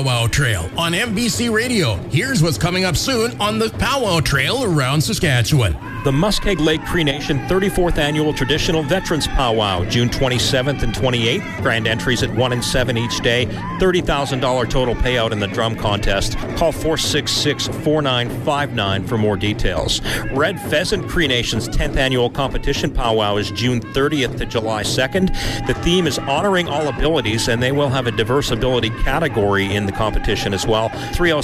Powwow Trail on MBC Radio. Here's what's coming up soon on the Powwow Trail around Saskatchewan. The Muskeg Lake Cree Nation 34th Annual Traditional Veterans Powwow, June 27th and 28th. Grand entries at 1 and 7 each day. $30,000 total payout in the drum contest. Call 466-4959 for more details. Red Pheasant Cree Nation's 10th Annual Competition Powwow is June 30th to July 2nd. The theme is honoring all abilities, and they will have a diverse ability category in the competition as well.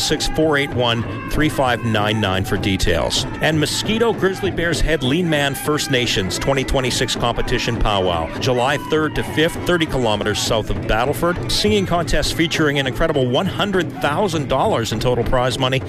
306-481-3599 for details. And Mosquito Grizzly Bears Head Lean Man First Nations 2026 Competition Powwow, July 3rd to 5th, 30 kilometers south of Battleford. Singing contest featuring an incredible $100,000 in total prize money.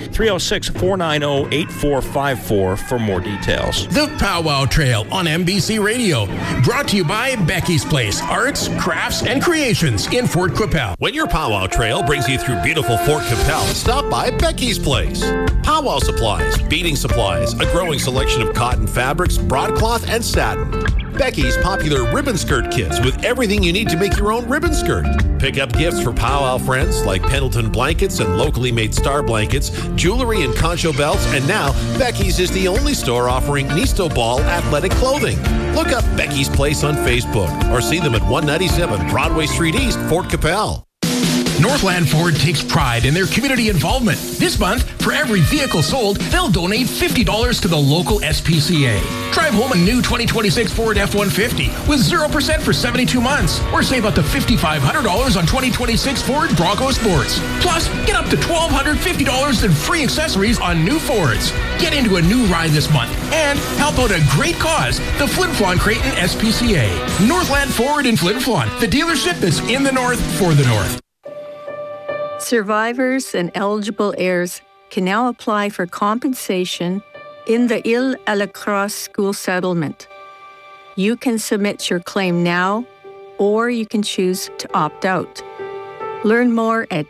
306-490-8454 for more details. The Powwow Trail on MBC Radio. Brought to you by Becky's Place, Arts, Crafts, and Creations in Fort Qu'Appelle. When your Powwow Trail brings you through beautiful Fort Qu'Appelle, stop by Becky's Place. Powwow supplies, beading supplies, a growing selection of cotton fabrics, broadcloth, and satin. Becky's popular ribbon skirt kits with everything you need to make your own ribbon skirt. Pick up gifts for powwow friends like Pendleton blankets and locally made star blankets, jewelry and concho belts, and now Becky's is the only store offering Nisto Ball athletic clothing. Look up Becky's Place on Facebook or see them at 197 Broadway Street East, Fort Qu'Appelle. Northland Ford takes pride in their community involvement. This month, for every vehicle sold, they'll donate $50 to the local SPCA. Drive home a new 2026 Ford F-150 with 0% for 72 months, or save up to $5,500 on 2026 Ford Bronco Sports. Plus, get up to $1,250 in free accessories on new Fords. Get into a new ride this month and help out a great cause, the Flin Flon Creighton SPCA. Northland Ford in Flin Flon, the dealership that's in the north for the north. Survivors and eligible heirs can now apply for compensation in the Île-à-la-Crosse school settlement. You can submit your claim now, or you can choose to opt out. Learn more at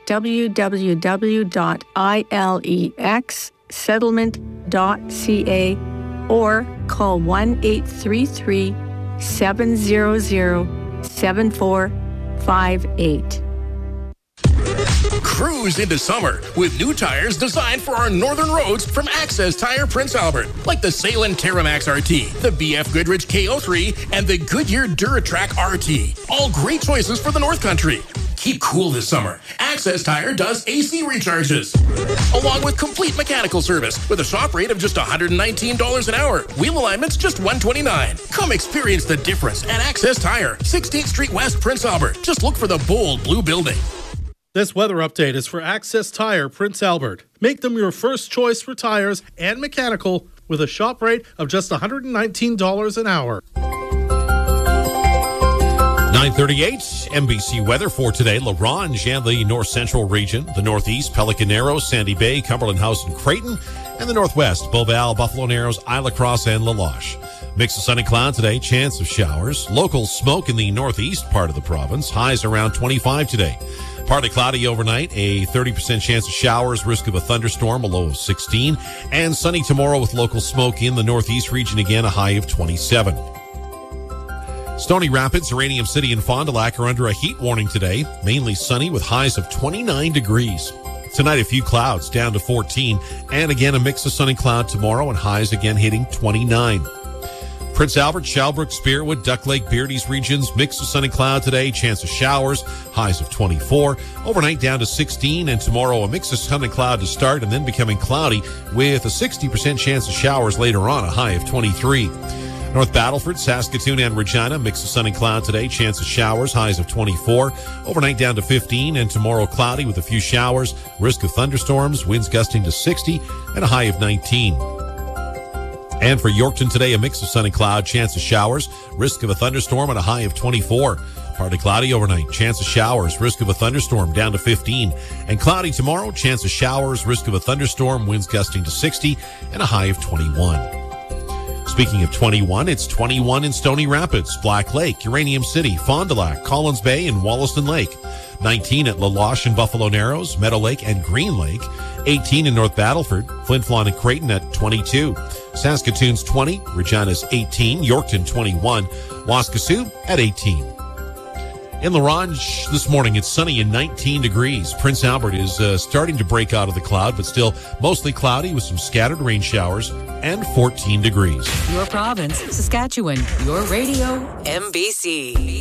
www.ilexsettlement.ca or call 1-833-700-7458. Cruise into summer with new tires designed for our northern roads from Access Tire Prince Albert, like the Salem Terramax RT, the BF Goodrich KO3, and the Goodyear Duratrack RT. All great choices for the North Country. Keep cool this summer. Access Tire does AC recharges, along with complete mechanical service with a shop rate of just $119 an hour. Wheel alignment's just $129. Come experience the difference at Access Tire, 16th Street West, Prince Albert. Just look for the bold blue building. This weather update is for Access Tire, Prince Albert. Make them your first choice for tires and mechanical with a shop rate of just $119 an hour. 9:38 MBC weather for today. La Ronge and the north central region, the northeast, Pelican Narrows, Sandy Bay, Cumberland House, and Creighton, and the northwest, Beauval, Buffalo Narrows, Isla-Crosse, and La Loche. Mix of sun and cloud today, chance of showers. Local smoke in the northeast part of the province. Highs around 25 today. Partly cloudy overnight, a 30% chance of showers, risk of a thunderstorm, a low of 16. And sunny tomorrow with local smoke in the northeast region again, a high of 27. Stony Rapids, Uranium City, and Fond du Lac are under a heat warning today. Mainly sunny with highs of 29 degrees. Tonight, a few clouds down to 14. And again, a mix of sun and cloud tomorrow and highs again hitting 29. Prince Albert, Shalbrook, Spearwood, Duck Lake, Beardy's regions, mix of sun and cloud today, chance of showers, highs of 24. Overnight down to 16, and tomorrow a mix of sun and cloud to start and then becoming cloudy with a 60% chance of showers later on, a high of 23. North Battleford, Saskatoon, and Regina, mix of sun and cloud today, chance of showers, highs of 24. Overnight down to 15, and tomorrow cloudy with a few showers, risk of thunderstorms, winds gusting to 60, and a high of 19. And for Yorkton today, a mix of sun and cloud, chance of showers, risk of a thunderstorm, and a high of 24. Partly cloudy overnight, chance of showers, risk of a thunderstorm, down to 15. And cloudy tomorrow, chance of showers, risk of a thunderstorm, winds gusting to 60, and a high of 21. Speaking of 21, it's 21 in Stony Rapids, Black Lake, Uranium City, Fond du Lac, Collins Bay, and Wollaston Lake. 19 at La Loche and Buffalo Narrows, Meadow Lake, and Green Lake. 18 in North Battleford, Flin Flon and Creighton at 22. Saskatoon's 20, Regina's 18, Yorkton 21, Waskesiu at 18. In La Ronge this morning, it's sunny and 19 degrees. Prince Albert is starting to break out of the cloud, but still mostly cloudy with some scattered rain showers and 14 degrees. Your province, Saskatchewan. Your radio, MBC.